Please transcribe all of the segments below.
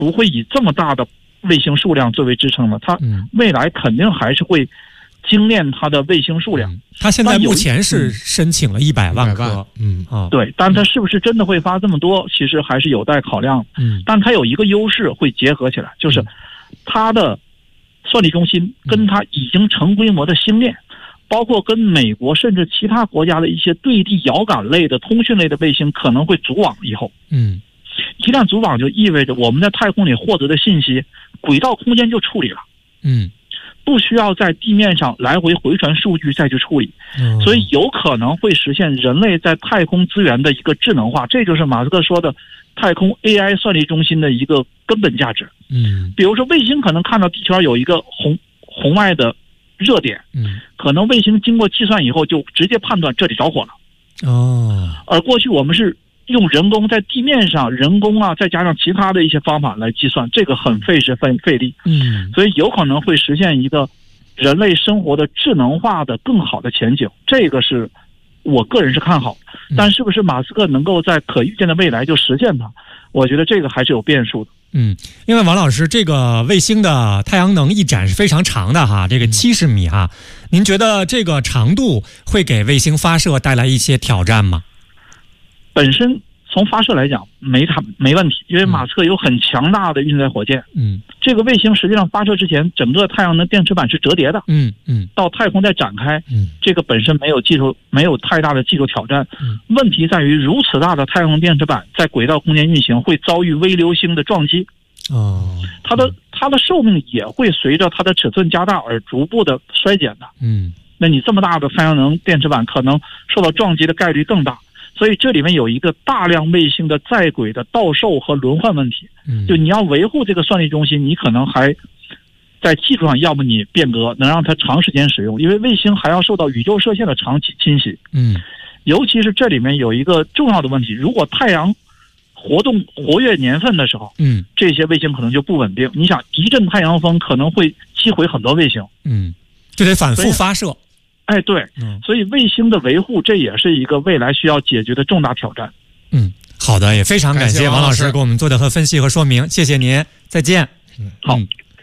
不会以这么大的卫星数量作为支撑的，它未来肯定还是会精炼它的卫星数量。 它现在目前是申请了100万颗， 对，但它是不是真的会发这么多，其实还是有待考量。但它有一个优势会结合起来，就是它的算力中心跟它已经成规模的星链，包括跟美国甚至其他国家的一些对地遥感类的通讯类的卫星可能会组网以后，一旦组网就意味着我们在太空里获得的信息，轨道空间就处理了，不需要在地面上来回回传数据再去处理，所以有可能会实现人类在太空资源的一个智能化，这就是马斯克说的太空 AI 算力中心的一个根本价值。比如说卫星可能看到地球上有一个红外的热点，可能卫星经过计算以后就直接判断这里着火了。而过去我们是用人工在地面上再加上其他的一些方法来计算，这个很费时费力。所以有可能会实现一个人类生活的智能化的更好的前景，这个是我个人是看好。但是不是马斯克能够在可预见的未来就实现它，我觉得这个还是有变数的。 因为王老师，这个卫星的太阳能一展是非常长的哈，这个70米哈，您觉得这个长度会给卫星发射带来一些挑战吗？ 本身从发射来讲没问题，因为马斯克有很强大的运载火箭。这个卫星实际上发射之前，整个太阳能电池板是折叠的。到太空再展开，这个本身没有太大的技术挑战。问题在于如此大的太阳能电池板在轨道空间运行会遭遇微流星的撞击。它的寿命也会随着它的尺寸加大而逐步的衰减的。那你这么大的太阳能电池板可能受到撞击的概率更大。所以这里面有一个大量卫星的在轨的倒售和轮换问题。就你要维护这个算力中心，你可能还在技术上要么你变革能让它长时间使用，因为卫星还要受到宇宙射线的长期侵袭。尤其是这里面有一个重要的问题，如果太阳活跃年份的时候，这些卫星可能就不稳定。你想一阵太阳风可能会击毁很多卫星， 就得反复发射。 对，所以卫星的维护这也是一个未来需要解决的重大挑战。 好的，也非常感谢王老师给我们做的分析和说明，谢谢您，再见。 好。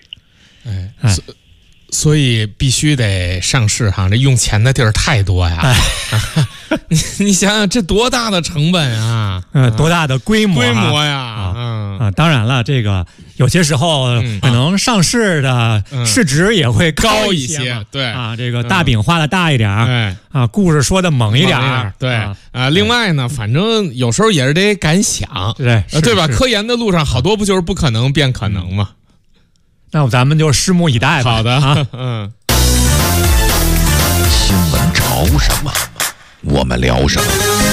所以必须得上市哈，这用钱的地儿太多呀。你想想这多大的成本啊， 多大的规模呀。 当然了，这个有些时候可能上市的市值也会高一些， 对啊，这个大饼画的大一点，故事说的猛一点， 对另外呢，反正有时候也是得敢想，对吧？科研的路上好多不就是不可能变可能吗？ 那咱们就拭目以待吧。 好的新闻潮什么，我们聊什么。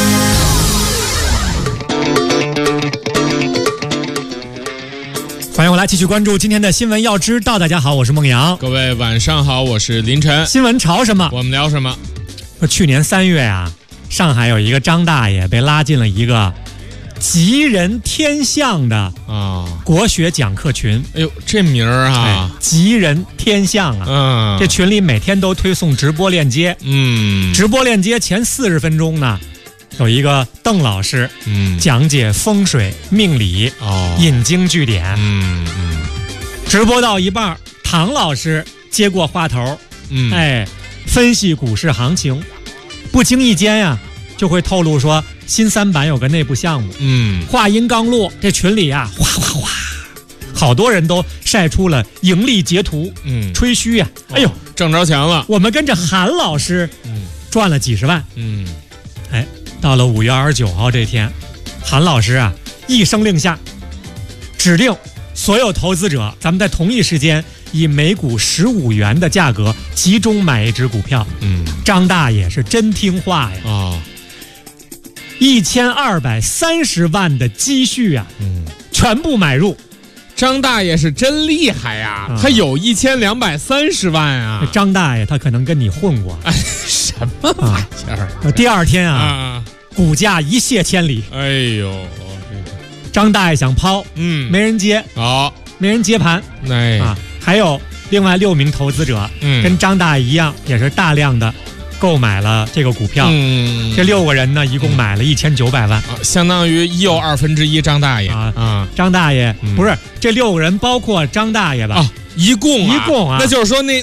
欢迎回来继续关注今天的新闻要知道。大家好，我是孟阳。 各位晚上好，我是林晨。 新闻潮什么， 我们聊什么。 去年3月啊，上海有一个张大爷被拉进了一个吉人天相的国学讲课群。 哎呦，这名儿啊， 吉人天相啊。这群里每天都推送直播链接。直播链接前40分钟呢，有一个邓老师讲解风水命理，引经据典。直播到一半，唐老师接过话头，分析股市行情。不经意间呀，就会透露说新3板有个内部项目。话音刚落，这群里啊，哗哗哗，好多人都晒出了盈利截图，吹嘘呀，哎呦， 挣着钱了。 我们跟着韩老师赚了几十万。到了5月29号这天，韩老师啊一声令下，指定所有投资者，咱们在同一时间以每股15元的价格集中买一只股票。张大爷是真听话呀。1230万的积蓄啊，全部买入。 张大爷是真厉害呀，他有1230万啊。 张大爷他可能跟你混过。 什么玩意儿？ 第二天啊，股价一泻千里。 哎呦， 张大爷想抛，没人接，没人接盘。还有另外6名投资者，跟张大爷一样，也是大量的购买了这个股票。这6个人呢，一共买了1900万， 相当于1又1/2张大爷啊。张大爷不是这6个人，包括张大爷吧？ 一共啊， 那就是说那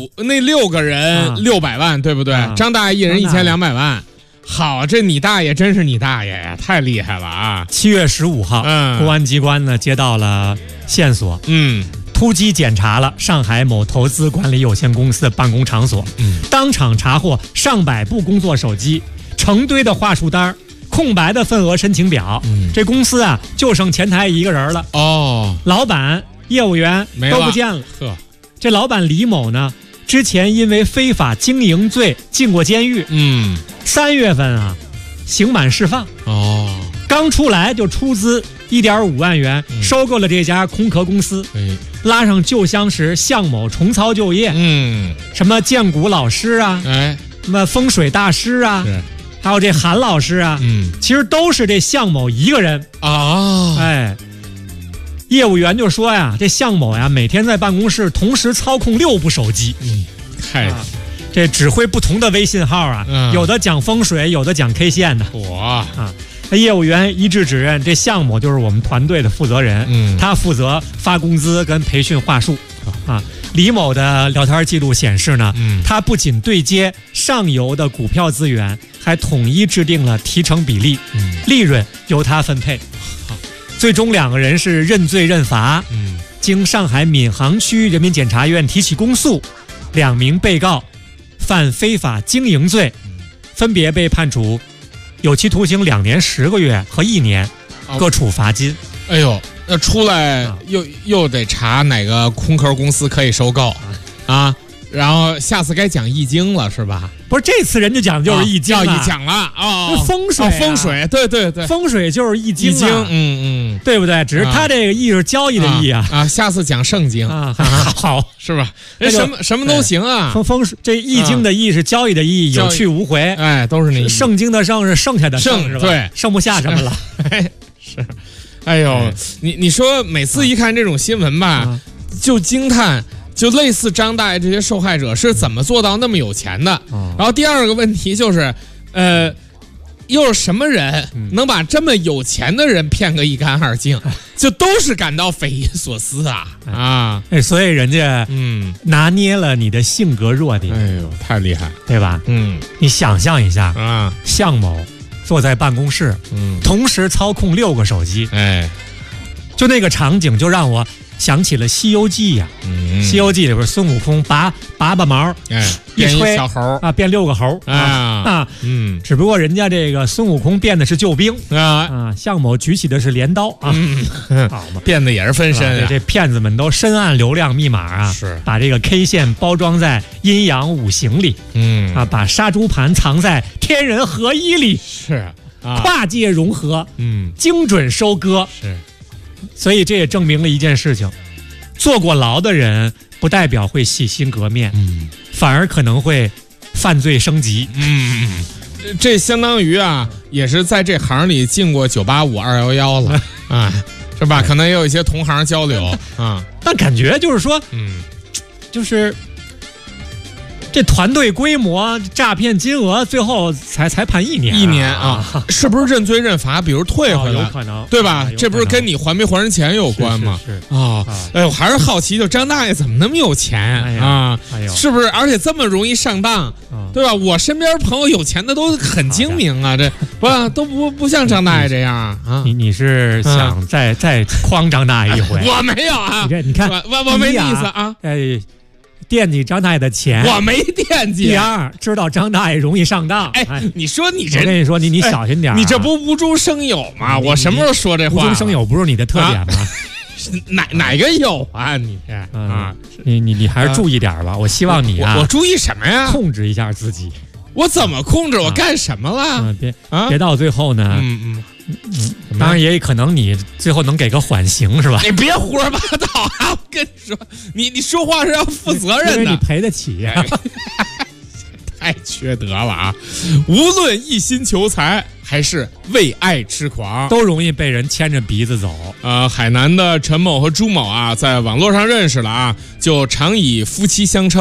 6个人600万，对不对？张大爷一人1200万。好，这你大爷真是你大爷呀，太厉害了啊 ！7月15号，公安机关呢接到了线索，突击检查了上海某投资管理有限公司的办公场所，当场查获上百部工作手机、成堆的话术单、空白的份额申请表。这公司啊，就剩前台一个人了。老板、业务员都不见了。这老板李某呢，之前因为非法经营罪进过监狱。3月份啊，刑满释放。刚出来就出资1.5万元收购了这家空壳公司，拉上旧相识向某重操旧业。什么建股老师啊，什么风水大师啊，还有这韩老师啊，其实都是这向某一个人啊。业务员就说呀，这向某呀每天在办公室同时操控6部手机。这指挥不同的微信号啊，有的讲风水，有的讲 K 线的。那业务员一致指认，这向某就是我们团队的负责人，他负责发工资跟培训话术。李某的聊天记录显示呢，他不仅对接上游的股票资源，还统一制定了提成比例，利润由他分配。最终2个人是认罪认罚。经上海闵行区人民检察院提起公诉，2名被告犯非法经营罪，分别被判处有期徒刑2年10个月和1年，各处罚金。 哎呦，那出来又得查哪个空壳公司可以收购啊？然后下次该讲易经了是吧？ 不是，这次人家讲的就是易经了， 讲了风水风水，对， 风水就是易经，对不对？只是他这个易是交易的易啊。 下次讲圣经啊，好是吧？什么都行啊。 风水这易经的易是交易的易，有去无回， 都是那圣经的圣是剩下的圣是吧？对，剩不下什么了。 是，哎呦，你说每次一看这种新闻吧，就惊叹。就类似张大爷这些受害者是怎么做到那么有钱的？然后第二个问题就是，又是什么人能把这么有钱的人骗个一干二净？就都是感到匪夷所思啊！ 所以人家拿捏了你的性格弱点。 哎呦，太厉害， 对吧？你想象一下向某坐在办公室，同时操控6个手机，就那个场景就让我想起了《西游记》呀，《西游记》里边孙悟空拔毛，一吹小猴啊，变6个猴只不过人家这个孙悟空变的是救兵向某举起的是镰刀好嘛， 变的也是分身。 这骗子们都深谙流量密码是把这个 K 线包装在阴阳5行里，把杀猪盘藏在天人合一里， 是跨界融合，精准收割， 是。 所以这也证明了一件事情，坐过牢的人不代表会洗心革面，反而可能会犯罪升级。 这相当于也是在这行里进过985、211了是吧？可能也有一些同行交流但感觉就是说，就是这团队规模、诈骗金额，最后才判1年是不是认罪认罚？比如退回来， 有可能， 对吧？这不是跟你还没还人钱有关吗？哎，我还是好奇，就张大爷怎么那么有钱是不是？而且这么容易上当，对吧？我身边朋友有钱的都很精明这都不像张大爷这样你是想再诓张大爷一回？ 我没有你看， 我没意思惦记张大爷的钱， 我没惦记。 第二，知道张大爷容易上当。 你说你这， 我跟你说，你小心点， 你这不无中生有吗？我什么时候说这话？ 无中生有不是你的特点吗？ 哪个有你这你还是注意点吧。我希望你我注意什么呀？ 控制一下自己。 我怎么控制？我干什么了？ 别到最后呢。当然也可能你最后能给个缓刑是吧？ 你别胡说八道我跟你说，你说话是要负责任的， 因为你赔得起太缺德了无论一心求财还是为爱痴狂， 都容易被人牵着鼻子走。 海南的陈某和朱某在网络上认识了就常以夫妻相称。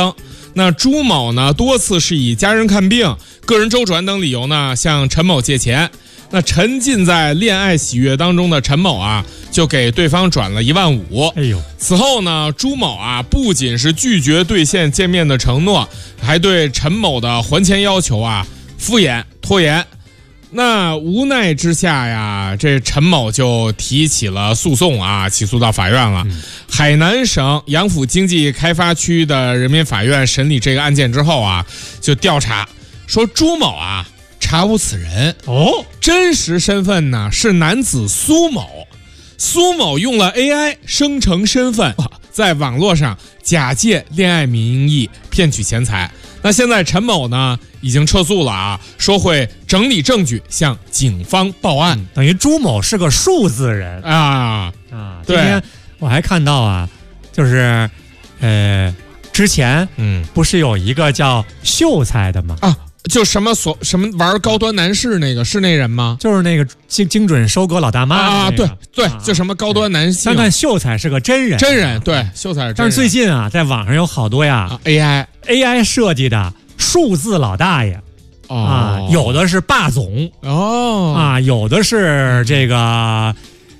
那朱某呢多次是以家人看病、个人周转等理由呢向陈某借钱。那沉浸在恋爱喜悦当中的陈某啊，就给对方转了15000。 哎呦， 此后呢，朱某啊不仅是拒绝兑现见面的承诺，还对陈某的还钱要求啊敷衍拖延。那无奈之下呀，这陈某就提起了诉讼啊，起诉到法院了。海南省杨浦经济开发区的人民法院审理这个案件之后啊，就调查说朱某啊查无此人哦，真实身份呢是男子苏某。苏某用了 AI 生成身份，在网络上假借恋爱名义骗取钱财。那现在陈某呢已经撤诉了啊，说会整理证据向警方报案。 等于朱某是个数字人啊。 今天我还看到啊，就是之前不是有一个叫秀才的吗？啊， 就什么玩高端男士那个是那人吗？ 就是那个精准收割老大妈啊，对，就什么高端男性。 但秀才是个真人， 对，秀才是真人。 但是最近啊，在网上有好多呀，AI 设计的数字老大爷有的是霸总有的是这个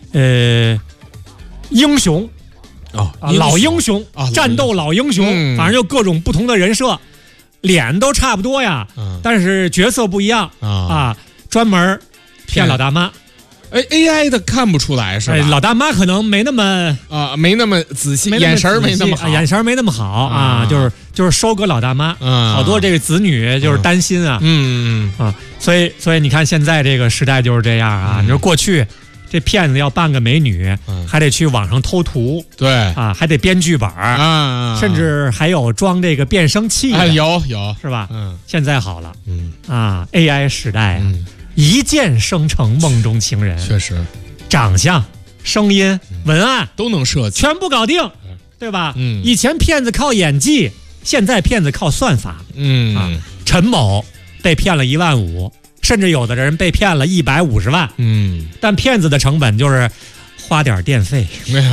英雄老英雄战斗老英雄，反正就各种不同的人设。脸都差不多呀，但是角色不一样专门骗老大妈。 AI 的看不出来是吧？ 老大妈可能没那么没那么仔细，眼神没那么好， 眼神没那么好就是收割老大妈。好多这个子女就是担心所以你看现在这个时代就是这样啊。你说过去这骗子要扮个美女，还得去网上偷图， 对还得编剧本甚至还有装这个变声器有是吧？现在好了，AI 时代一键生成梦中情人， 确实， 长相、声音、文案都能设计， 全部搞定，对吧？以前骗子靠演技，现在骗子靠算法。陈某被骗了15000。甚至有的人被骗了150万，但骗子的成本就是花点电费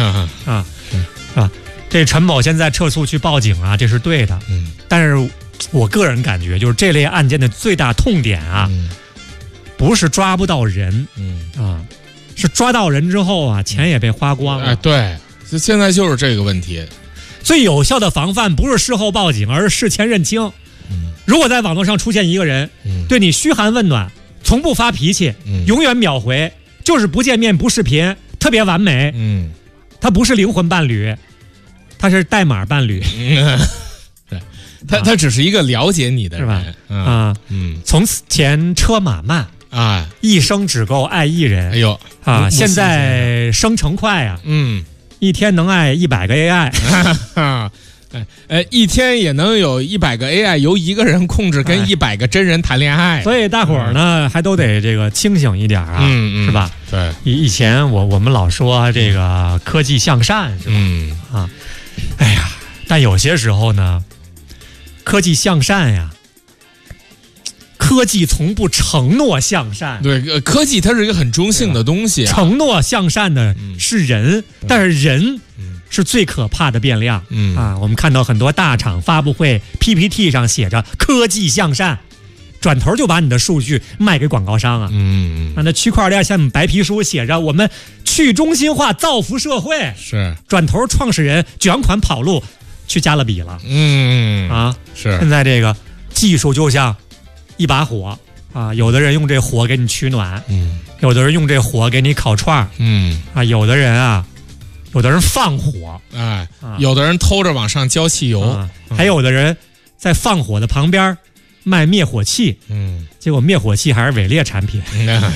这陈某现在撤诉去报警这是对的，但是我个人感觉就是这类案件的最大痛点不是抓不到人，是抓到人之后钱也被花光了。 对，现在就是这个问题。 最有效的防范不是事后报警，而是事前认清。如果在网络上出现一个人，对你嘘寒问暖，从不发脾气，永远秒回，就是不见面不视频，特别完美，他不是灵魂伴侣，他是代码伴侣。 对，他只是一个了解你的人， 是吧？从前车马慢一生只够爱一人。 哎呦现在生成快一天能爱100个 AI。 一天也能有100个 AI 由一个人控制跟100个真人谈恋爱， 所以大伙儿呢还都得这个清醒一点是吧？ 对， 以前我们老说这个科技向善是吧？哎呀，但有些时候呢，科技向善呀，科技从不承诺向善。 对，科技它是一个很中性的东西， 承诺向善的是人，但是人是最可怕的变量。我们看到很多大厂发布会 PPT 上写着科技向善，转头就把你的数据卖给广告商那区块链像白皮书写着我们去中心化造福社会， 是转头创始人卷款跑路去加勒比了。 是现在这个技术就像一把火有的人用这火给你取暖，有的人用这火给你烤串有的人放火， 有的人偷着往上浇汽油， 还有的人在放火的旁边卖灭火器，结果灭火器还是伪劣产品。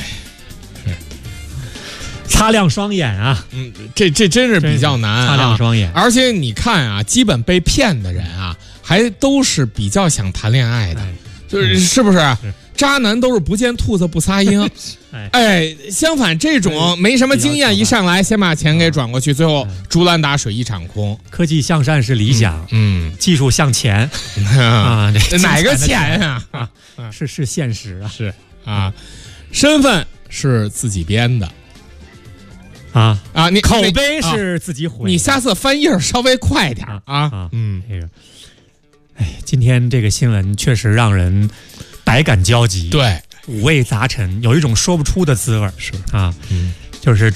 擦亮双眼这真是比较难擦亮双眼。 而且你看基本被骗的人还都是比较想谈恋爱的，是不是？渣男都是不见兔子不撒鹰。相反这种没什么经验，一上来先把钱给转过去，最后竹篮打水一场空。 科技向善是理想，技术向钱哪个钱是现实是身份是自己编的你口碑是自己毁的， 你下次翻页稍微快点这个哎，今天这个新闻确实让人百感交集， 对， 五味杂陈，有一种说不出的滋味。 是啊，就是